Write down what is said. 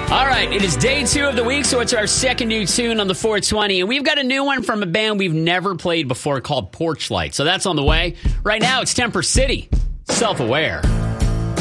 All right, it is day 2 of the week, so it's our second new tune on the 420, and we've got a new one from a band we've never played before called Porch Light. So that's on the way. Right now, it's Temper City, Self-Aware.